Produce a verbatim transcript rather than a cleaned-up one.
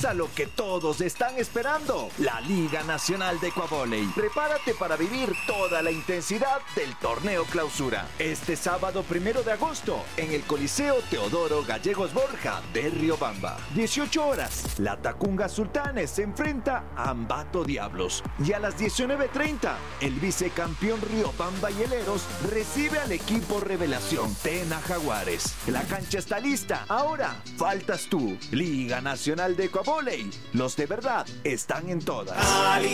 Comienza lo que todos están esperando, la Liga Nacional de Ecuavóley. Prepárate para vivir toda la intensidad del torneo clausura. Este sábado primero de agosto, en el Coliseo Teodoro Gallegos Borja de Riobamba. dieciocho horas, la Tacunga Sultanes se enfrenta a Ambato Diablos. Y a las diecinueve treinta, el vicecampeón Riobamba Hieleros recibe al equipo revelación Tena Jaguares. La cancha está lista. Ahora faltas tú. Liga Nacional de Ecuavóley. Los de verdad están en todas.